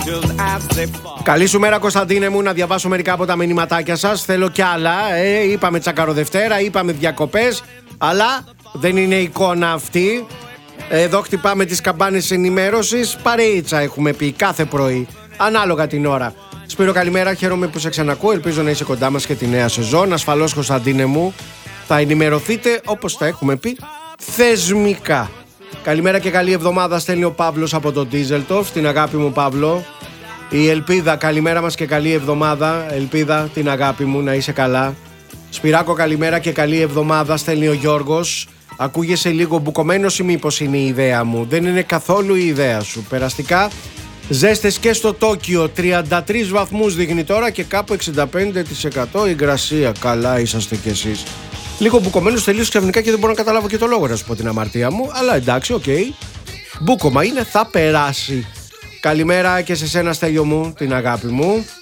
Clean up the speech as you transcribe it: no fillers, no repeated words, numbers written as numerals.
Καλή σου μέρα, Κωνσταντίνε μου. Να διαβάσω μερικά από τα μηνυματάκια σας. Θέλω κι άλλα. Είπαμε Τσακαροδευτέρα, είπαμε διακοπές, αλλά δεν είναι εικόνα αυτή. Εδώ χτυπάμε τις καμπάνες ενημέρωσης. Παρεΐτσα έχουμε πει κάθε πρωί, ανάλογα την ώρα. Σπύρο, καλημέρα, χαίρομαι που σε ξανακούω. Ελπίζω να είσαι κοντά μας και τη νέα σεζόν. Ασφαλώς, Κωνσταντίνε μου, θα ενημερωθείτε όπως τα έχουμε πει θεσμικά. Καλημέρα και καλή εβδομάδα, στέλνει ο Παύλος από το Ντίζελτοφ. Την αγάπη μου, Παύλο. Η Ελπίδα, καλημέρα μας και καλή εβδομάδα. Ελπίδα, την αγάπη μου, να είσαι καλά. Σπυράκο, καλημέρα και καλή εβδομάδα, στέλνει ο Γιώργος. Ακούγεσαι λίγο μπουκωμένος ή μήπως είναι η ιδέα μου? Δεν είναι καθόλου η ιδέα σου. Περαστικά, ζέστες και στο Τόκιο, 33 βαθμούς δείχνει τώρα και κάπου 65% υγρασία. Καλά είσαστε κι εσείς. Λίγο μπουκωμένος τελείως ξαφνικά και δεν μπορώ να καταλάβω και το λόγο, να σου πω την αμαρτία μου. Αλλά εντάξει, οκ. Μπούκωμα είναι, θα περάσει. Καλημέρα και σε σένα, Στέλιο μου, την αγάπη μου.